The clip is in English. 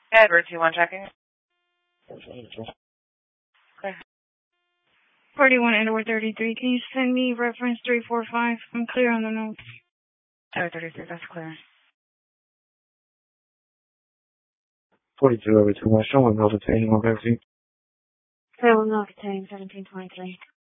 Edward, 2-1 checking. Okay. 41 Edward 33. Can you send me reference 345? I'm clear on the notes. Edward 33, that's clear. 42 Edward 2-1, showing no detaining on vaccine. Fail no detaining 1723.